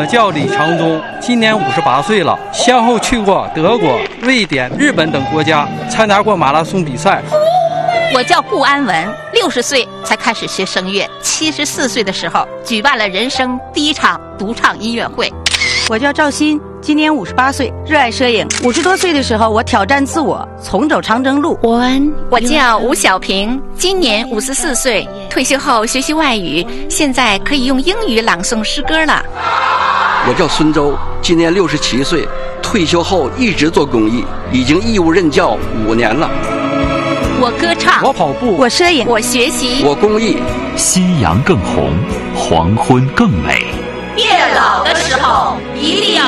我叫李长忠，今年58岁了，先后去过德国、瑞典、日本等国家，参加过马拉松比赛。 我叫顾安文，60岁才开始学声乐，74岁的时候举办了人生第1场独唱音乐会。 我叫赵鑫，今年58岁，热爱摄影。50多岁的时候，我挑战自我，重走长征路。 我叫吴小平，今年54岁，退休后学习外语，现在可以用英语朗诵诗歌了。 我叫孙周，今年67岁，退休后一直做公益，已经义务任教5年了。 我歌唱， 我跑步， 我摄影， 我学习， 我公益。 夕阳更红，黄昏更美。 越老的时候一定要